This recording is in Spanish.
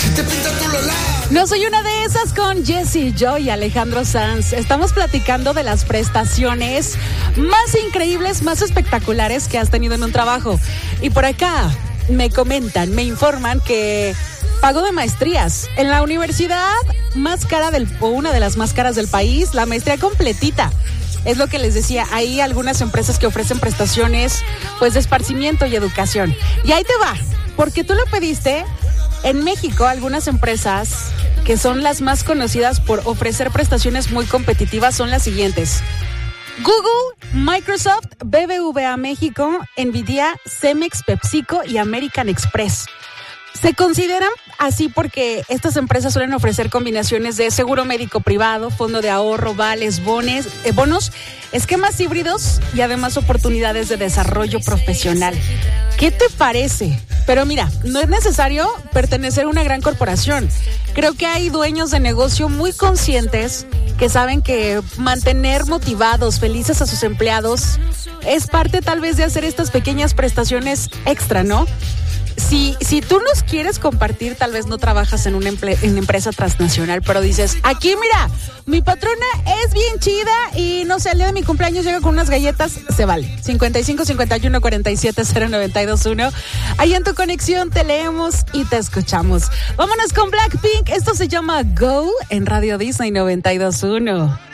No soy una de esas con Jessie Joy y Alejandro Sanz. Estamos platicando de las prestaciones más increíbles, más espectaculares que has tenido en un trabajo. Y por acá me comentan, me informan que pago de maestrías en la universidad más cara o una de las más caras del país, la maestría completita. Es lo que les decía, hay algunas empresas que ofrecen prestaciones pues de esparcimiento y educación. Y ahí te va, porque tú lo pediste. En México, algunas empresas que son las más conocidas por ofrecer prestaciones muy competitivas son las siguientes: Google, Microsoft, BBVA México, Nvidia, Cemex, PepsiCo y American Express. Se consideran así porque estas empresas suelen ofrecer combinaciones de seguro médico privado, fondo de ahorro, vales, bonos, esquemas híbridos y además oportunidades de desarrollo profesional. ¿Qué te parece? Pero mira, no es necesario pertenecer a una gran corporación. Creo que hay dueños de negocio muy conscientes que saben que mantener motivados, felices a sus empleados es parte tal vez de hacer estas pequeñas prestaciones extra, ¿no? Si tú nos quieres compartir, tal vez no trabajas en una empresa transnacional, pero dices, aquí mira, mi patrona es bien chida y no sé, el día de mi cumpleaños llega con unas galletas, se vale. 55 51 47 0921. Ahí en tu conexión te leemos y te escuchamos. Vámonos con Blackpink, esto se llama Go en Radio Disney 92.1.